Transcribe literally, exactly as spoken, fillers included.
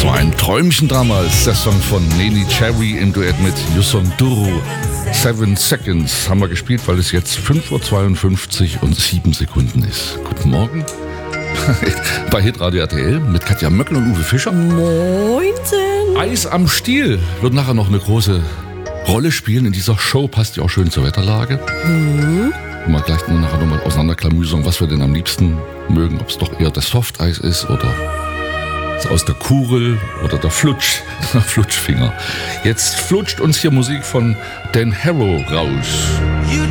Das war ein Träumchen damals, der Song von Neneh Cherry im Duett mit Youssou N'Dour. Seven Seconds haben wir gespielt, weil es jetzt fünf Uhr zweiundfünfzig und sieben Sekunden ist. Guten Morgen bei Hitradio R T L mit Katja Möckel und Uwe Fischer. Moinsen! Eis am Stiel wird nachher noch eine große Rolle spielen in dieser Show. Passt ja auch schön zur Wetterlage. Mhm. Mal gleich nachher nochmal auseinanderklamüsern, was wir denn am liebsten mögen. Ob es doch eher das Softeis ist oder aus der Kugel oder der Flutsch, Flutschfinger. Jetzt flutscht uns hier Musik von Dan Harrow raus. You